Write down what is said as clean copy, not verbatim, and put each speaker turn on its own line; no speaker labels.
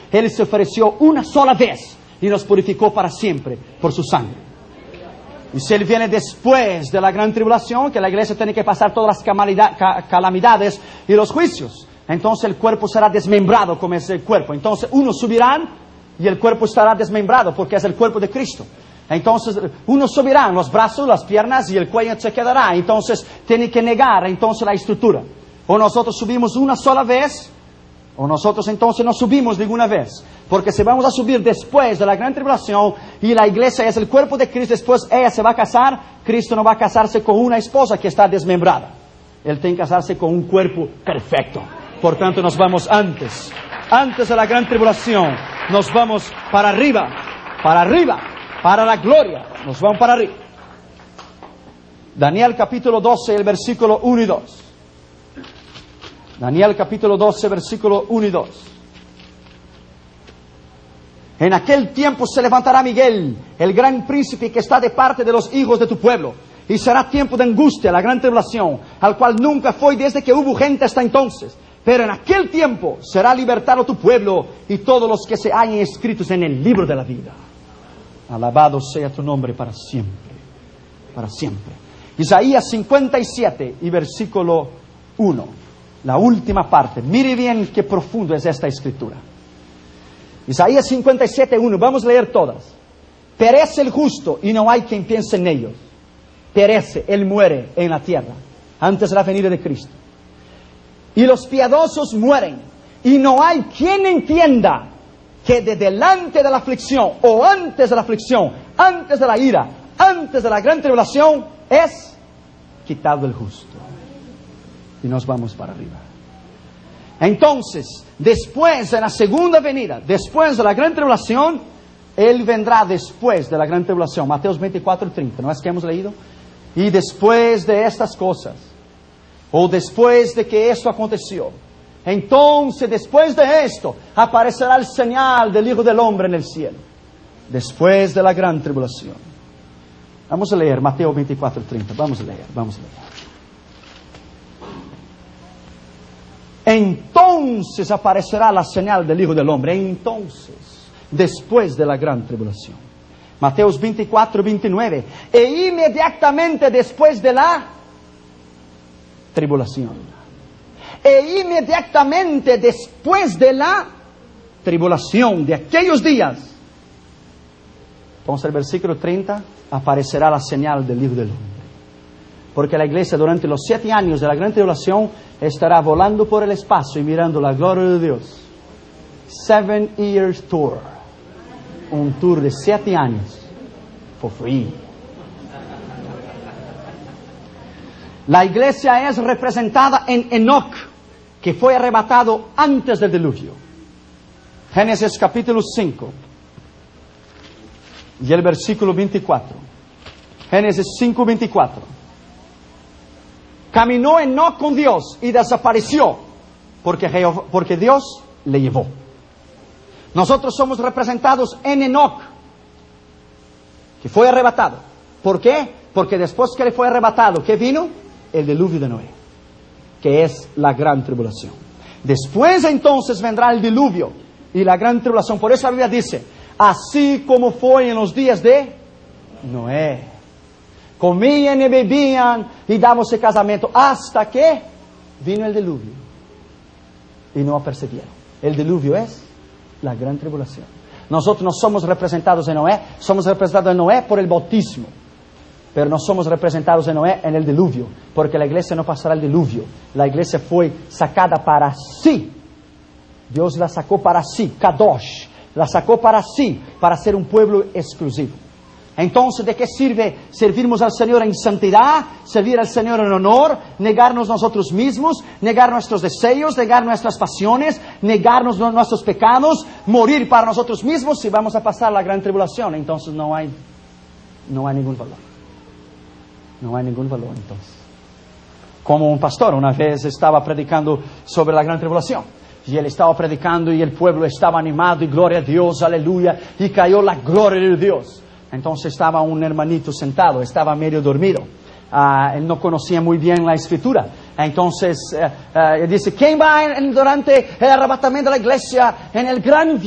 Él se ofreció una sola vez y nos purificó para siempre por su sangre. Y si Él viene después de la gran tribulación, que la iglesia tiene que pasar todas las calamidades y los juicios, entonces el cuerpo será desmembrado como es el cuerpo. Entonces unos subirán y el cuerpo estará desmembrado porque es el cuerpo de Cristo. Entonces unos subirán, los brazos, las piernas y el cuello se quedará. Entonces tiene que negar entonces la estructura. O nosotros subimos una sola vez, o nosotros entonces no subimos ninguna vez. Porque si vamos a subir después de la gran tribulación y la iglesia es el cuerpo de Cristo, después ella se va a casar, Cristo no va a casarse con una esposa que está desmembrada. Él tiene que casarse con un cuerpo perfecto. Por tanto nos vamos antes de la gran tribulación, nos vamos para arriba, para la gloria, nos vamos para arriba. Daniel capítulo 12, el versículo 1 y 2. Daniel capítulo 12, versículo 1 y 2. En aquel tiempo se levantará Miguel, el gran príncipe que está de parte de los hijos de tu pueblo, y será tiempo de angustia, la gran tribulación, al cual nunca fue desde que hubo gente hasta entonces. Pero en aquel tiempo será libertado tu pueblo y todos los que se hallen escritos en el libro de la vida. Alabado sea tu nombre para siempre, para siempre. Isaías 57 y versículo 1, la última parte. Mire bien qué profundo es esta escritura. Isaías 57, 1, vamos a leer todas. Perece el justo y no hay quien piense en ellos. Perece, él muere en la tierra antes de la venida de Cristo. Y los piadosos mueren y no hay quien entienda que de delante de la aflicción o antes de la aflicción, antes de la ira, antes de la gran tribulación es quitado el justo. Y nos vamos para arriba. Entonces, después de la segunda venida, después de la gran tribulación, Él vendrá después de la gran tribulación. Mateos 24, 30, ¿no es que hemos leído? Y después de estas cosas, o después de que esto aconteció, entonces después de esto aparecerá el señal del Hijo del Hombre en el cielo. Después de la gran tribulación. Vamos a leer Mateo 24, 30. Vamos a leer. Entonces aparecerá la señal del Hijo del Hombre. Entonces, después de la gran tribulación. Mateos 24, 29. E inmediatamente después de la tribulación. E inmediatamente después de la tribulación, de aquellos días. Entonces el versículo 30, aparecerá la señal del Hijo del Hombre. Porque la iglesia durante los 7 años de la gran tribulación estará volando por el espacio y mirando la gloria de Dios. 7 years tour. Un tour de 7 años. For free. La iglesia es representada en Enoc, que fue arrebatado antes del diluvio. Génesis capítulo 5 y el versículo 24. Génesis 5, 24. Caminó Enoc con Dios y desapareció porque Dios le llevó. Nosotros somos representados en Enoc, que fue arrebatado. ¿Por qué? Porque después que le fue arrebatado, ¿qué vino? El diluvio de Noé, que es la gran tribulación. Después entonces vendrá el diluvio y la gran tribulación. Por eso la Biblia dice, así como fue en los días de Noé. Comían y bebían y dándose casamiento hasta que vino el diluvio y no apercibieron. El diluvio es la gran tribulación. Nosotros no somos representados en Noé, somos representados en Noé por el bautismo. Pero no somos representados en Noé en el diluvio, porque la iglesia no pasará el diluvio. La iglesia fue sacada para sí. Dios la sacó para sí, Kadosh. La sacó para sí, para ser un pueblo exclusivo. Entonces, ¿de qué sirve servirnos al Señor en santidad, servir al Señor en honor, negarnos nosotros mismos, negar nuestros deseos, negar nuestras pasiones, negarnos nuestros pecados, morir para nosotros mismos si vamos a pasar la gran tribulación? Entonces no hay ningún valor. No hay ningún valor entonces. Como un pastor una vez estaba predicando sobre la gran tribulación. Y él estaba predicando y el pueblo estaba animado y gloria a Dios, aleluya. Y cayó la gloria de Dios. Entonces estaba un hermanito sentado, estaba medio dormido. Él no conocía muy bien la escritura. Entonces él dice, ¿quién va durante el arrebatamiento de la iglesia en el gran